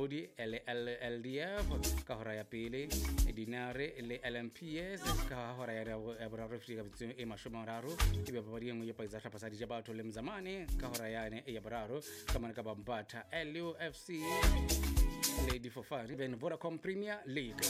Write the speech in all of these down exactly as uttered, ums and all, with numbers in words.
Udi le L D F ka hora ya pele Dinare le L M P S ka hora ya boraro fika bitso e mashomararo ibe babadi ngwe ya paiza tla pasadi ja batho le mzamane ka hora ya ne ya boraro kama ka bambata L U F C Lady Fofana ben Vodacom Premier League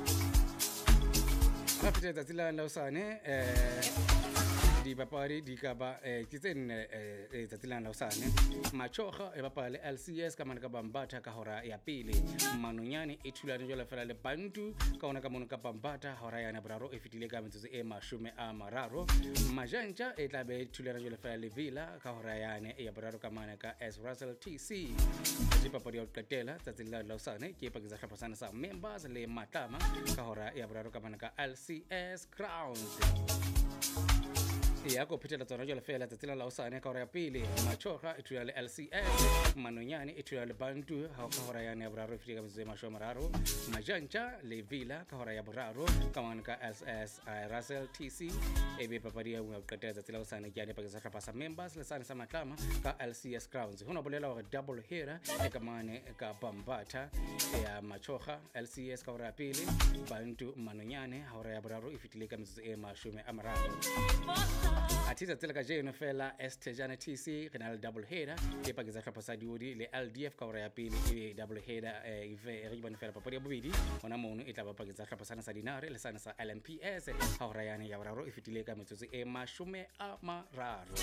Rapide tatila la usane eh di papari di kaba eh kitsen eh tatila la usane machoga e bapale L C S kama ka bambata ka hora ya pele manunyane e thula njo la fela le bantu ka ona ka mono ka bambata hora ya na braro e fitile ka metsotso e mashume a mararo majanja e tla be thula njo la fela le villa ka hora ya ne e ya braro ka mana ka S Russell T C di papari o qetela tatila la usane ke pakisa hlapasana sa members le matama ka hora ya braro ka mana ka L C S Crowns ya ko phethela tsona jole fela tsatsela la usane ka hora ya pele machoga e thula le L C S manonyane e thula le bantu ha ka hora ya ne boraro fika metse masho mararo majanja le villa ka hora ya boraro ka mana ka S S Russell T C e be papadi ya ngwa qetela tsatsela usane ke ya pakisa hlapasa members le sana sa matlama ka L C S Crowns hona bolela hore double header e ka mane ka bambata ya machoga L C S ka hora ya pele bantu manonyane ha hora ya boraro e fitile ka metse e mashume a mararo Atisa tsela ka jeno fela Estejana T C renal double header ke pakisa hlapasa diodi le L D F ka hora ya pele e double header e ve re bana fela papadi ya bobedi ona mono e tla ba pakisa hlapasana sa dinare le sana sa L M P S ha hora ya ne ya boraro e fitile ka metsotso e mashume a mararo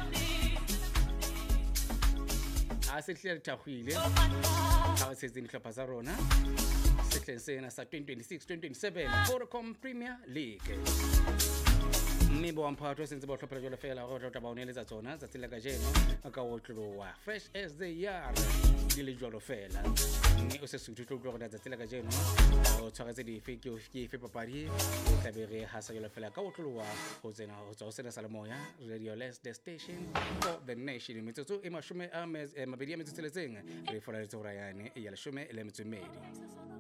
a se tle thahwile ha se tsini hlapasa rona setleng sena sa twenty twenty-six twenty twenty-seven Vodacom Premier League Mibo wamphato senze ba hlophela jole fela go tla ba oneletsa tsona tsa tsela ka jeno ka otlowa fresh as the year di le jolo fela ni o se suthu tlo go tla tsela ka jeno o tshwaretse di fake o fike fe papadi o tla be re hasa jole fela ka otlowa go tsena go tswa sena salamoya radio less the station for the nation metsotso e mashume a mabedi a metsotso le tseng re fola le tsora yane ya le shume le metsomedi